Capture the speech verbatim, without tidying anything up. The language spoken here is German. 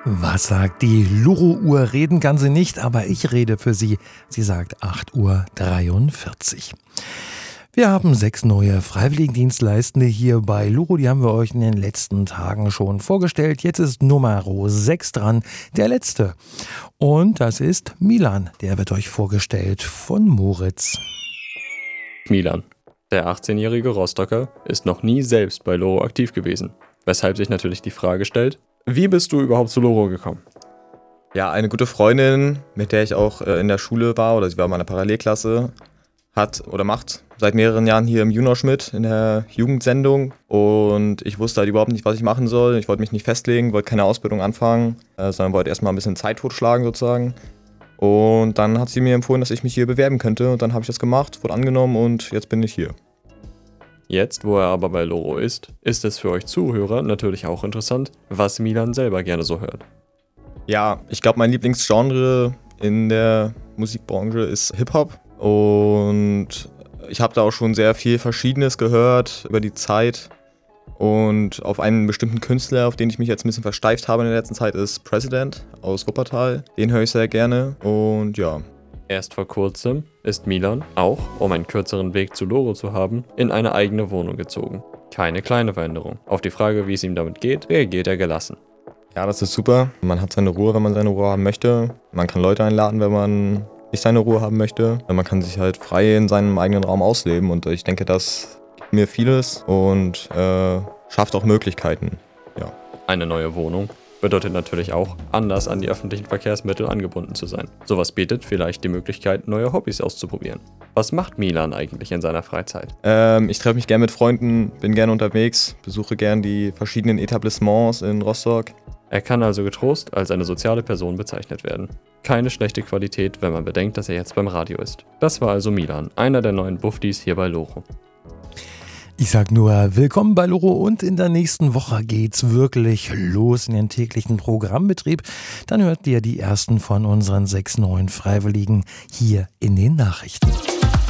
Was sagt die Loro-Uhr? Reden kann sie nicht, aber ich rede für sie. Sie sagt acht Uhr dreiundvierzig. Wir haben sechs neue Freiwilligendienstleistende hier bei Loro. Die haben wir euch in den letzten Tagen schon vorgestellt. Jetzt ist Nummer sechs dran, der letzte. Und das ist Milan. Der wird euch vorgestellt von Moritz. Milan, der achtzehnjährige Rostocker, ist noch nie selbst bei Loro aktiv gewesen. Weshalb sich natürlich die Frage stellt: Wie bist du überhaupt zu Loro gekommen? Ja, eine gute Freundin, mit der ich auch äh, in der Schule war, oder sie war in meiner Parallelklasse, hat oder macht seit mehreren Jahren hier im Junior mit in der Jugendsendung. Und ich wusste halt überhaupt nicht, was ich machen soll. Ich wollte mich nicht festlegen, wollte keine Ausbildung anfangen, äh, sondern wollte erstmal ein bisschen Zeit totschlagen sozusagen. Und dann hat sie mir empfohlen, dass ich mich hier bewerben könnte. Und dann habe ich das gemacht, wurde angenommen und jetzt bin ich hier. Jetzt, wo er aber bei Loro ist, ist es für euch Zuhörer natürlich auch interessant, was Milan selber gerne so hört. Ja, ich glaube, mein Lieblingsgenre in der Musikbranche ist Hip-Hop. Und ich habe da auch schon sehr viel Verschiedenes gehört über die Zeit. Und auf einen bestimmten Künstler, auf den ich mich jetzt ein bisschen versteift habe in der letzten Zeit, ist President aus Wuppertal. Den höre ich sehr gerne und ja. Erst vor kurzem ist Milan, auch um einen kürzeren Weg zu Loro zu haben, in eine eigene Wohnung gezogen. Keine kleine Veränderung. Auf die Frage, wie es ihm damit geht, reagiert er gelassen. Ja, das ist super. Man hat seine Ruhe, wenn man seine Ruhe haben möchte. Man kann Leute einladen, wenn man nicht seine Ruhe haben möchte. Man kann sich halt frei in seinem eigenen Raum ausleben und ich denke, das gibt mir vieles und äh, schafft auch Möglichkeiten. Ja. Eine neue Wohnung bedeutet natürlich auch, anders an die öffentlichen Verkehrsmittel angebunden zu sein. Sowas bietet vielleicht die Möglichkeit, neue Hobbys auszuprobieren. Was macht Milan eigentlich in seiner Freizeit? Ähm, ich treffe mich gerne mit Freunden, bin gerne unterwegs, besuche gerne die verschiedenen Etablissements in Rostock. Er kann also getrost als eine soziale Person bezeichnet werden. Keine schlechte Qualität, wenn man bedenkt, dass er jetzt beim Radio ist. Das war also Milan, einer der neuen Buffdies hier bei Loro. Ich sag nur, willkommen bei Loro und in der nächsten Woche geht's wirklich los in den täglichen Programmbetrieb. Dann hört ihr die ersten von unseren sechs neuen Freiwilligen hier in den Nachrichten.